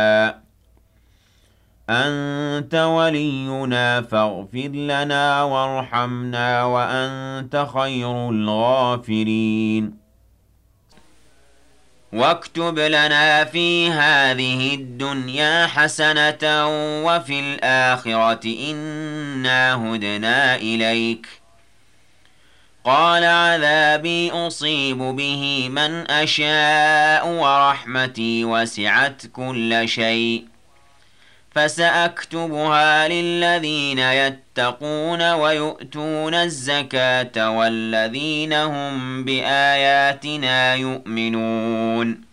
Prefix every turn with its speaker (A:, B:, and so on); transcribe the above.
A: أنت ولينا فاغفر لنا وارحمنا وأنت خير الغافرين واكتب لنا في هذه الدنيا حسنة وفي الآخرة إنا هدنا إليك قال عذابي أصيب به من أشاء ورحمتي وسعت كل شيء فسأكتبها للذين يتقون ويؤتون الزكاة والذين هم بآياتنا يؤمنون